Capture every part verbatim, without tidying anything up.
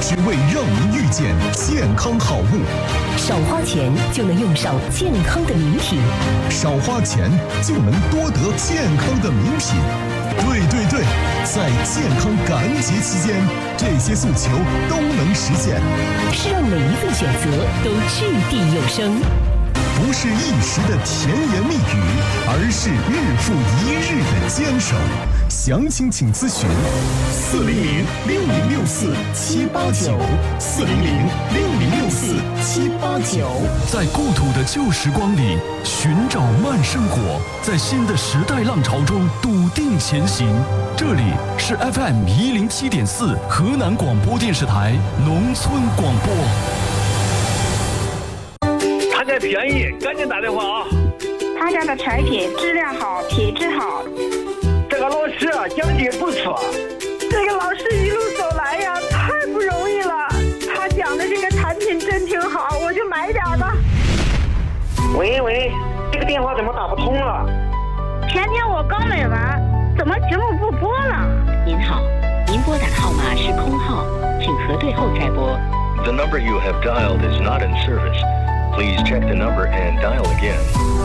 只为让您遇见健康好物。 少花钱就能用上健康的名品， 少花钱就能多得健康的名品。对对对，在健康感恩节期间，这些诉求都能实现， 是让每一份选择都掷地有声。 不是一时的甜言蜜语，而是日复一日的坚守。详情请咨询四零零六零六四七八九，四零零六零六四七八九。 在故土的旧时光里寻找慢生活，在新的时代浪潮中笃定前行。这里是 F M 一零七点四河南广播电视台农村广播。 他家便宜，赶紧打电话啊！ 他家的产品质量好，品质好。 这个老师啊，讲解不错。 这个老师一路走来呀，太不容易了。他讲的这个产品真挺好，我就买点吧。 喂喂，这个电话怎么打不通了？ 前天我刚买完，怎么节目不播了？ 您好，您拨打的号码是空号，请核对后再拨。 The number you have dialed is not in service. Please check the number and dial again.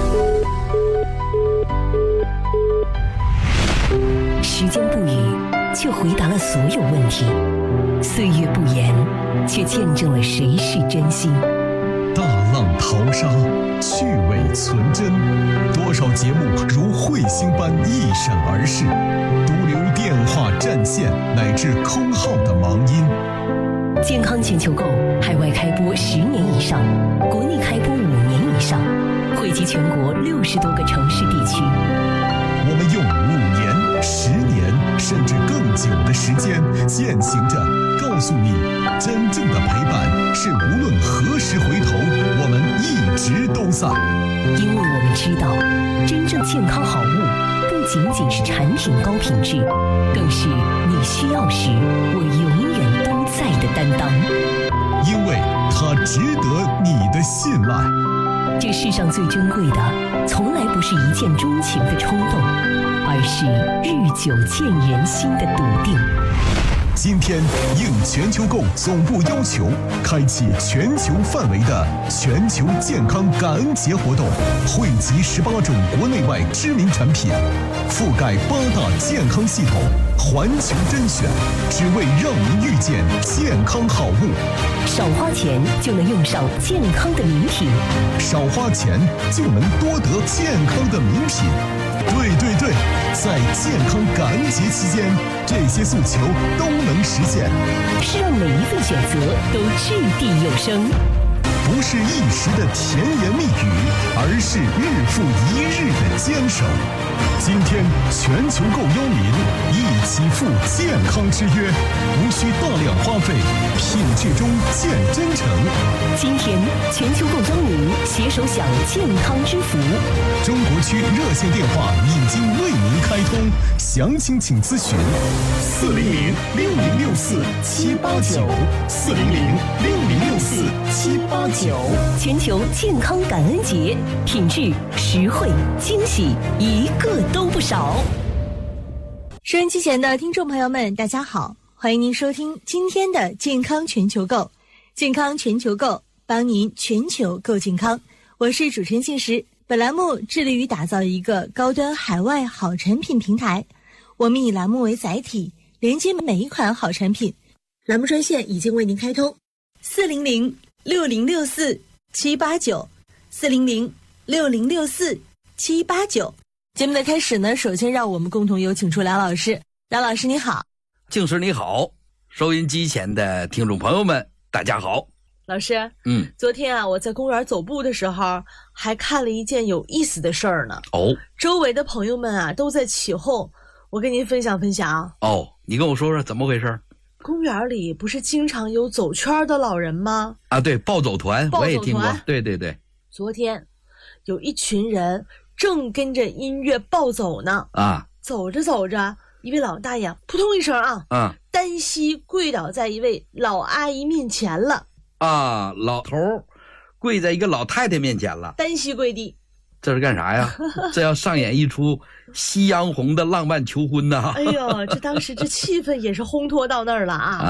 时间不语，却回答了所有问题；岁月不言，却见证了谁是真心。 大浪淘沙，趣味存真，多少节目如彗星般一闪而逝，独留电话占线乃至空号的忙音。 健康全球购海外开播十年以上，国内开播五年以上，惠及全国六十多个城市地区。 我们用五年、十年甚至更久的时间，践行着告诉你，真正的陪伴是无论何时回头，我们一直都在。 因为我们知道，真正健康好物不仅仅是产品高品质，更是你需要时我永远都在的担当。 因为它值得你的信赖。 这世上最珍贵的，从来不是一见钟情的冲动，而是日久见人心的笃定。 今天应全球购总部要求，开启全球范围的全球健康感恩节活动，汇集十八种国内外知名产品，覆盖八大健康系统，环球甄选，只为让您遇见健康好物。 少花钱就能用上健康的名品， 少花钱就能多得健康的名品。对对对，在健康感恩节期间，这些诉求都能实现， 是让每一份选择都掷地有声。 不是一时的甜言蜜语，而是日复一日的坚守。今天全球购邀您一起赴健康之约，无需大量花费，品质中见真诚。 今天全球购邀您携手享健康之福。 中国区热线电话已经为您开通，详情请咨询四零零六零六四七八九，四零零六零六四七八九。 全球健康感恩节，品质、实惠、惊喜，一个都不少。 收音机前的听众朋友们，大家好，欢迎您收听今天的健康全球购。健康全球购，帮您全球购健康。我是主持人信实。本栏目致力于打造一个高端海外好产品平台，我们以栏目为载体，连接每一款好产品。栏目专线已经为您开通，四零零六零六四七八九，四零零六零六四七八九。节目的开始呢，首先让我们共同有请出梁老师。梁老师你好。 静师你好，收音机前的听众朋友们大家好。 老师， 嗯， 昨天啊，我在公园走步的时候，还看了一件有意思的事儿呢。 哦， 周围的朋友们啊，都在起哄，我跟您分享分享。 哦，你跟我说说怎么回事？ 公园里不是经常有走圈的老人吗？ 啊，对，暴走团， 暴走团我也听过。对对对。 昨天有一群人正跟着音乐暴走呢。 啊， 走着走着，一位老大爷扑通一声啊， 嗯， 单膝跪倒在一位老阿姨面前了。 啊，老头跪在一个老太太面前了， 单膝跪地。 这是干啥呀？这要上演一出夕阳红的浪漫求婚呐！ 哎呦，这当时这气氛也是烘托到那儿了啊！ 啊，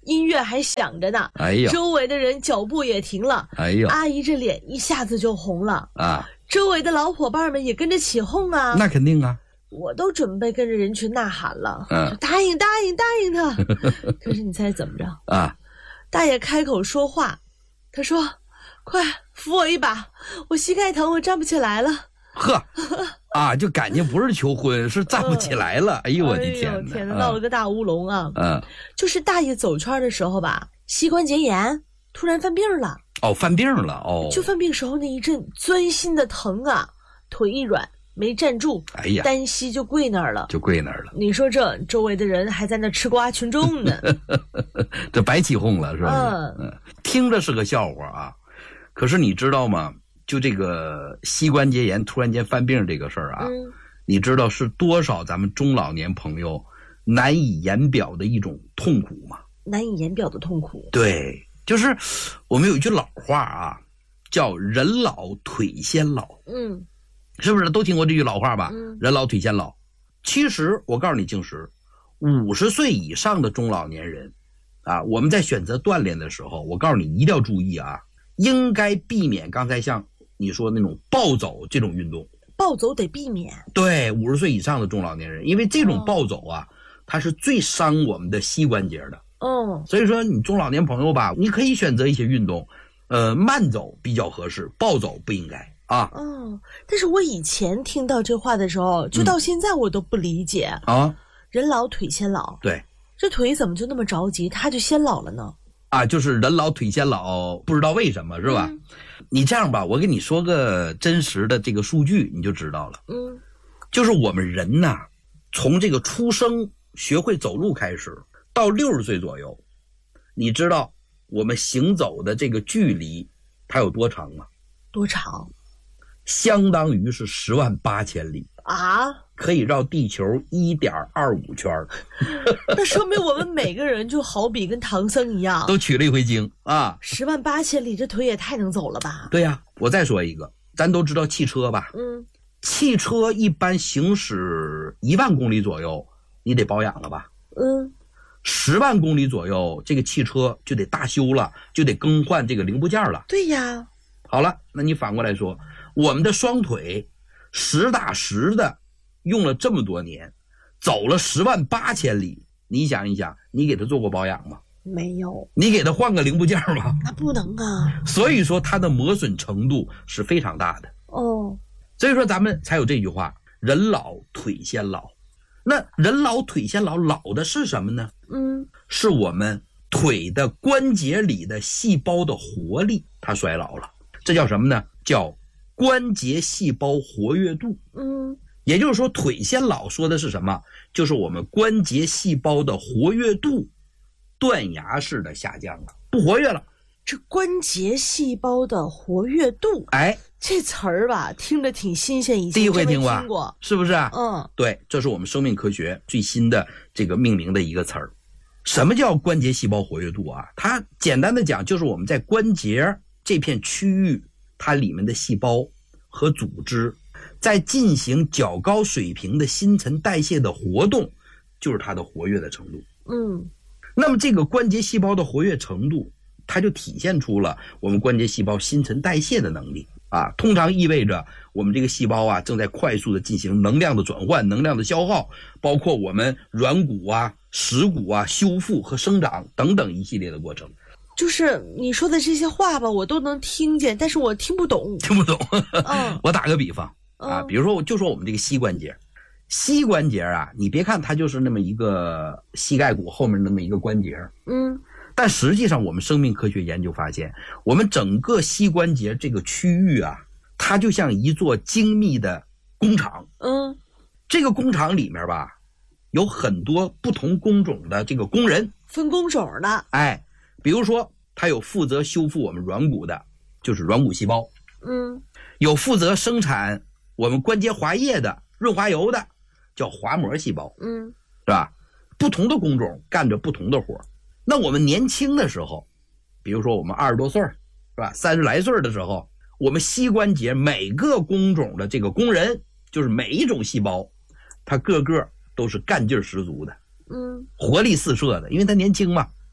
音乐还响着呢， 哎呀， 周围的人脚步也停了， 哎呀， 阿姨这脸一下子就红了啊， 周围的老伙伴们也跟着起哄啊， 那肯定啊， 我都准备跟着人群呐喊了， 嗯， 说答应答应答应他。可是你猜怎么着啊？ 大爷开口说话，他说：“快扶我一把，我膝盖疼，我站不起来了。” 呵，啊，就感情不是求婚，是站不起来了。哎呦我的天哪！ 哎呦天哪，闹了个大乌龙啊！ 嗯， 就是大爷走圈的时候吧，膝关节炎，突然犯病了。 哦，犯病了哦。 就犯病时候那一阵钻心的疼啊，腿一软没站住， 哎呀， 单膝就跪那儿了， 就跪那儿了。 你说这周围的人还在那吃瓜群众呢， 这白起哄了是吧？ 嗯嗯，听着是个笑话啊，可是你知道吗？就这个膝关节炎突然间犯病这个事儿啊、嗯，你知道是多少咱们中老年朋友难以言表的一种痛苦吗？ 难以言表的痛苦。 对，就是我们有一句老话啊，叫人老腿先老。嗯，是不是都听过这句老话吧？嗯，人老腿先老。其实我告诉你，静石，五十岁以上的中老年人啊，我们在选择锻炼的时候，我告诉你一定要注意啊，应该避免刚才像你说那种暴走这种运动。 暴走得避免。 对，五十岁以上的中老年人，因为这种暴走啊、哦、它是最伤我们的膝关节的。 哦， 所以说你中老年朋友吧，你可以选择一些运动，呃，慢走比较合适，暴走不应该啊。 哦，但是我以前听到这话的时候，就到现在我都不理解、 嗯、啊。 人老腿先老， 对， 这腿怎么就那么着急，他就先老了呢？ 啊，就是人老腿先老，不知道为什么是吧？嗯，你这样吧，我给你说个真实的这个数据，你就知道了。嗯，就是我们人呐，从这个出生学会走路开始，到六十岁左右，你知道我们行走的这个距离它有多长吗？ 多长？ 相当于是十万八千里啊！ 可以绕地球 一点二五圈。 那说明我们每个人就好比跟唐僧一样， 都取了一回经啊！ 十万八千里，这腿也太能走了吧？ 对呀、啊，我再说一个，咱都知道汽车吧？嗯，汽车一般行驶一万公里左右，你得保养了吧？嗯，十万公里左右，这个汽车就得大修了，就得更换这个零部件了。 对呀。 好了，那你反过来说，我们的双腿实打实的用了这么多年，走了十万八千里，你想一想，你给它做过保养吗？ 没有。 你给它换个零部件吗？ 那不能啊。 所以说它的磨损程度是非常大的。 哦， 所以说咱们才有这句话，人老腿先老。那人老腿先老，老的是什么呢？嗯，是我们腿的关节里的细胞的活力它衰老了。这叫什么呢？叫关节细胞活跃度。嗯，也就是说腿先老说的是什么？就是我们关节细胞的活跃度断崖式的下降了，不活跃了。 这关节细胞的活跃度， 哎， 这词儿吧听着挺新鲜，以前第一回听吧听过， 是不是？ 嗯， 对，这是我们生命科学最新的这个命名的一个词儿。什么叫关节细胞活跃度啊？它简单的讲就是我们在关节这片区域，它里面的细胞和组织在进行较高水平的新陈代谢的活动，就是它的活跃的程度。嗯，那么这个关节细胞的活跃程度，它就体现出了我们关节细胞新陈代谢的能力啊，通常意味着我们这个细胞啊正在快速的进行能量的转换、能量的消耗，包括我们软骨啊、蚀骨啊修复和生长等等一系列的过程。 就是你说的这些话吧，我都能听见，但是我听不懂。 听不懂。 嗯， 我打个比方啊，比如说我就说我们这个膝关节，膝关节啊，你别看它就是那么一个膝盖骨后面那么一个关节，嗯，但实际上我们生命科学研究发现，我们整个膝关节这个区域啊，它就像一座精密的工厂。嗯，这个工厂里面吧，有很多不同工种的这个工人， 分工种的。 哎。比如说它有负责修复我们软骨的，就是软骨细胞。嗯，有负责生产我们关节滑液的、润滑油的，叫滑膜细胞。嗯，是吧？不同的工种干着不同的活。那我们年轻的时候，比如说我们二十多岁，是吧？三十来岁的时候，我们膝关节每个工种的这个工人，就是每一种细胞，它个个都是干劲十足的。嗯，活力四射的，因为它年轻嘛。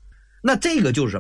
那这个就是